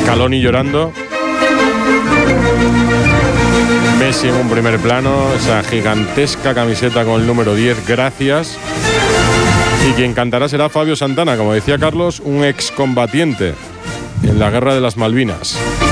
Scaloni llorando. Messi en un primer plano, esa gigantesca camiseta con el número 10, gracias. Y quien cantará será Fabio Santana, como decía Carlos, un excombatiente en la Guerra de las Malvinas.